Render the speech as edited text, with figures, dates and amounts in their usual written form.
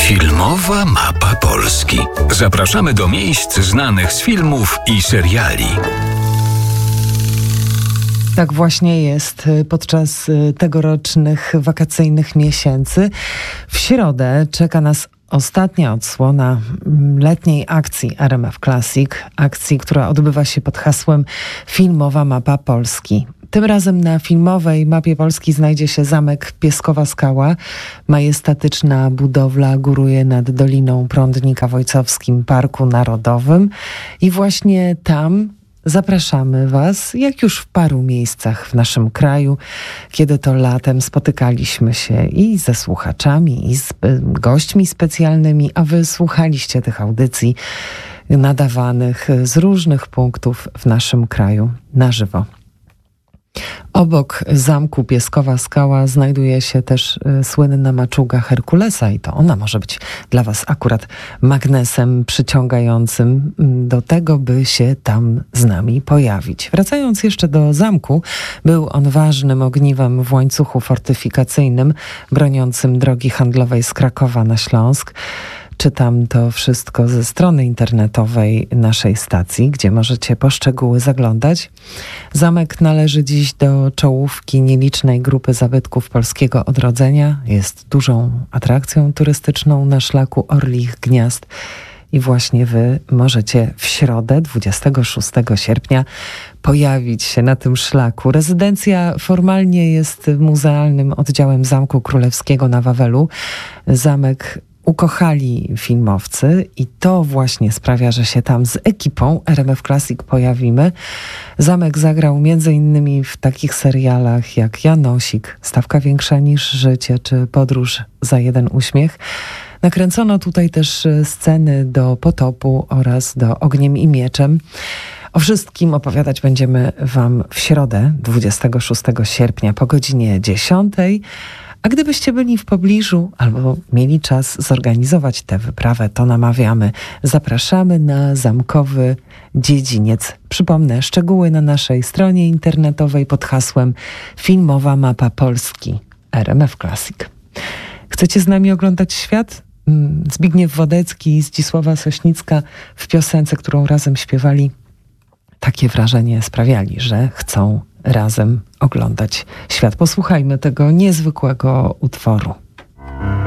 Filmowa mapa Polski. Zapraszamy do miejsc znanych z filmów i seriali. Tak właśnie jest podczas tegorocznych wakacyjnych miesięcy. W środę czeka nas ostatnia odsłona letniej akcji RMF Classic. Akcji, która odbywa się pod hasłem Filmowa mapa Polski. Tym razem na filmowej mapie Polski znajdzie się zamek Pieskowa Skała. Majestatyczna budowla góruje nad Doliną Prądnika w Ojcowskim Parku Narodowym. I właśnie tam zapraszamy Was, jak już w paru miejscach w naszym kraju, kiedy to latem spotykaliśmy się i ze słuchaczami, i z gośćmi specjalnymi, a Wy słuchaliście tych audycji nadawanych z różnych punktów w naszym kraju na żywo. Obok zamku Pieskowa Skała znajduje się też słynna maczuga Herkulesa i to ona może być dla Was akurat magnesem przyciągającym do tego, by się tam z nami pojawić. Wracając jeszcze do zamku, był on ważnym ogniwem w łańcuchu fortyfikacyjnym broniącym drogi handlowej z Krakowa na Śląsk. Czytam to wszystko ze strony internetowej naszej stacji, gdzie możecie po szczegóły zaglądać. Zamek należy dziś do czołówki nielicznej grupy zabytków polskiego odrodzenia. Jest dużą atrakcją turystyczną na szlaku Orlich Gniazd. I właśnie Wy możecie w środę, 26 sierpnia, pojawić się na tym szlaku. Rezydencja formalnie jest muzealnym oddziałem Zamku Królewskiego na Wawelu. Zamek ukochali filmowcy i to właśnie sprawia, że się tam z ekipą RMF Classic pojawimy. Zamek zagrał m.in. w takich serialach jak Janosik, Stawka większa niż życie czy Podróż za jeden uśmiech. Nakręcono tutaj też sceny do Potopu oraz do Ogniem i mieczem. O wszystkim opowiadać będziemy Wam w środę, 26 sierpnia po godzinie 10. A gdybyście byli w pobliżu albo mieli czas zorganizować tę wyprawę, to namawiamy. Zapraszamy na zamkowy dziedziniec. Przypomnę, szczegóły na naszej stronie internetowej pod hasłem Filmowa mapa Polski RMF Classic. Chcecie z nami oglądać świat? Zbigniew Wodecki i Zdzisława Sośnicka w piosence, którą razem śpiewali, takie wrażenie sprawiali, że chcą razem oglądać świat. Posłuchajmy tego niezwykłego utworu.